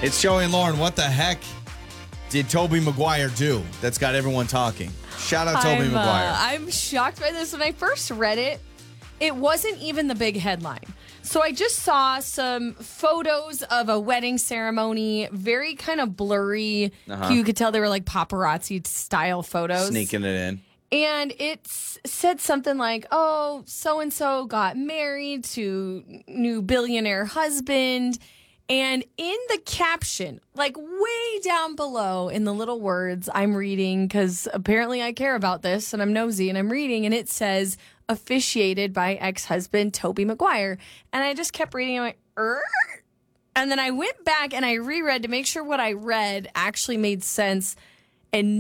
It's Joey and Lauren. What the heck did Tobey Maguire do that's got everyone talking? Shout out Tobey Maguire. I'm shocked by this. When I first read it, it wasn't even the big headline. So I just saw some photos of a wedding ceremony, very kind of blurry. You could tell they were like paparazzi style photos. Sneaking it in. And it said something like, oh, so-and-so got married to new billionaire husband. And in the caption, like way down below in the little words I'm reading, because apparently I care about this and I'm nosy and I'm reading, and it says, officiated by ex-husband Tobey Maguire. And I just kept reading. I'm like, and then I went back and I reread to make sure what I read actually made sense. And